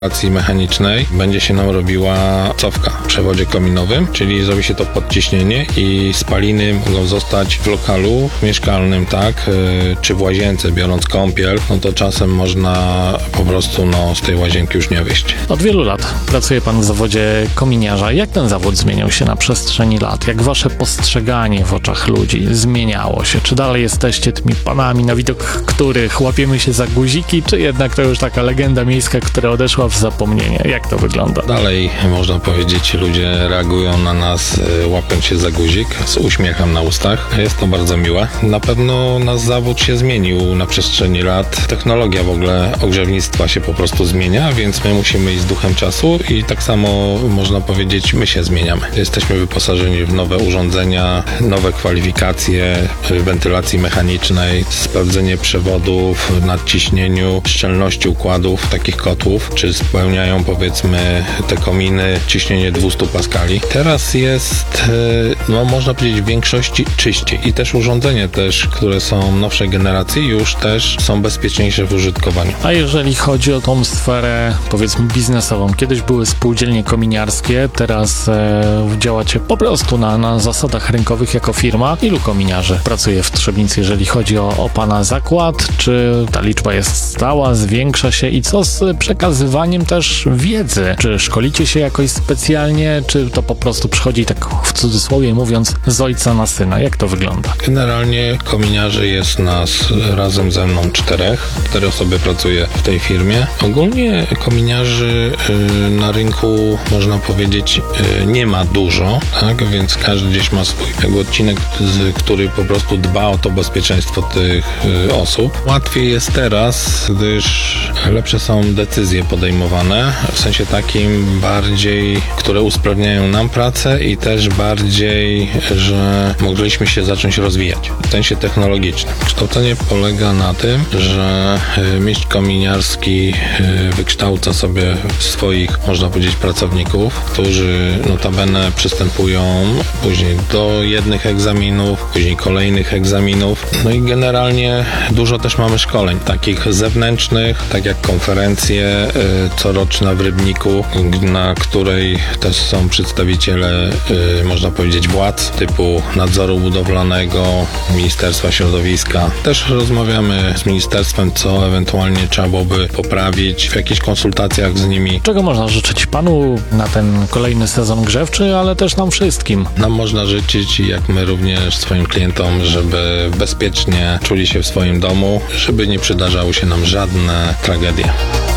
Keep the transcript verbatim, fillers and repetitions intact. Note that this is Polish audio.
Stacji mechanicznej będzie się nam robiła cofka w przewodzie kominowym, czyli zrobi się to podciśnienie i spaliny mogą zostać w lokalu mieszkalnym, tak, czy w łazience, biorąc kąpiel, no to czasem można po prostu no, z tej łazienki już nie wyjść. Od wielu lat pracuje pan w zawodzie kominiarza. Jak ten zawód zmienił się na przestrzeni lat? Jak wasze postrzeganie w oczach ludzi zmieniało się? Czy dalej jesteście tymi panami, na widok których łapiemy się za guziki, czy jednak to już taka legenda miejska, która odeszła w zapomnienie? Jak to wygląda? Dalej, można powiedzieć, ludzie reagują na nas, łapiąc się za guzik, z uśmiechem na ustach. Jest to bardzo miłe. Na pewno nasz zawód się zmienił na przestrzeni lat. Technologia w ogóle ogrzewnictwa się po prostu zmienia, więc my musimy iść z duchem czasu i tak samo, można powiedzieć, my się zmieniamy. Jesteśmy wyposażeni w nowe urządzenia, nowe kwalifikacje wentylacji mechanicznej, sprawdzenie przewodów, nadciśnieniu, szczelności układów takich kotłów, czy spełniają, powiedzmy, te kominy ciśnienie dwieście paskali. Teraz jest, no można powiedzieć, w większości czyściej i też urządzenia też, które są nowszej generacji, już też są bezpieczniejsze w użytkowaniu. A jeżeli chodzi o tą sferę, powiedzmy, biznesową, kiedyś były spółdzielnie kominiarskie, teraz e, działacie po prostu na, na zasadach rynkowych jako firma. Ilu kominiarzy pracuje w Trzebnicy, jeżeli chodzi o, o pana zakład? Czy ta liczba jest stała, zwiększa się i co z przekazywaniem też wiedzy? Czy szkolicie się jakoś specjalnie, czy to po prostu przychodzi, tak w cudzysłowie mówiąc, z ojca na syna? Jak to wygląda? Generalnie kominiarzy jest nas razem ze mną czterech. Cztery osoby pracuje w tej firmie. Ogólnie kominiarzy y, na rynku, można powiedzieć, y, nie ma dużo, tak? Więc każdy gdzieś ma swój jakby odcinek, z, który po prostu dba o to bezpieczeństwo tych y, osób. Łatwiej jest teraz, gdyż lepsze są decyzje podejmowane, w sensie takim bardziej, które usprawniają nam pracę i też bardziej, że mogliśmy się zacząć rozwijać w sensie technologicznym. Kształcenie polega na tym, że mistrz kominiarski wykształca sobie swoich, można powiedzieć, pracowników, którzy notabene przystępują później do jednych egzaminów, później kolejnych egzaminów. No i generalnie dużo też mamy szkoleń, takich zewnętrznych, tak jak konferencje coroczna w Rybniku, na której też są przedstawiciele, można powiedzieć, władz typu nadzoru budowlanego, Ministerstwa Środowiska. Też rozmawiamy z ministerstwem, co ewentualnie trzeba byłoby poprawić w jakichś konsultacjach z nimi. Czego można życzyć panu na ten kolejny sezon grzewczy, ale też nam wszystkim? Nam można życzyć, jak my również swoim klientom, żeby bezpiecznie czuli się w swoim domu, żeby nie przydarzały się nam żadne tragedie.